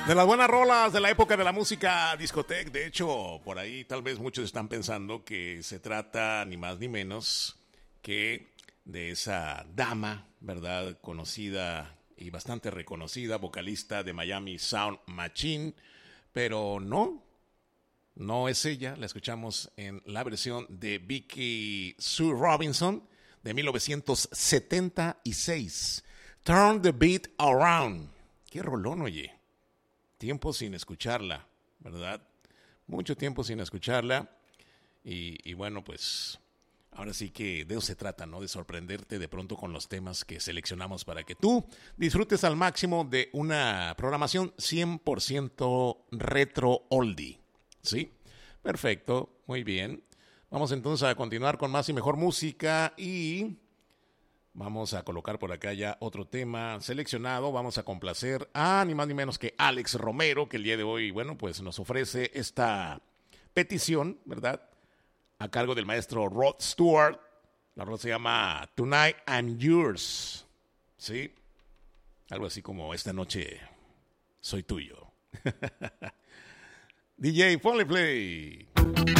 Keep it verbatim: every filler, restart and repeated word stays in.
De las buenas rolas de la época de la música discoteca. De hecho, por ahí tal vez muchos están pensando que se trata ni más ni menos que de esa dama, ¿verdad? Conocida y bastante reconocida, vocalista de Miami Sound Machine. Pero no, no es ella. La escuchamos en la versión de Vicky Sue Robinson de mil novecientos setenta y seis. Turn the Beat Around. Qué rolón, oye. Tiempo sin escucharla, ¿verdad? Mucho tiempo sin escucharla. Y, y bueno, pues ahora sí que de eso se trata, ¿no? De sorprenderte de pronto con los temas que seleccionamos para que tú disfrutes al máximo de una programación cien por ciento retro oldie. ¿Sí? Perfecto, muy bien. Vamos entonces a continuar con más y mejor música y vamos a colocar por acá ya otro tema seleccionado. Vamos a complacer a ni más ni menos que Alex Romero, que el día de hoy, bueno, pues nos ofrece esta petición, ¿verdad? A cargo del maestro Rod Stewart. La rola se llama Tonight I'm Yours. ¿Sí? Algo así como esta noche soy tuyo. D J, ponle play.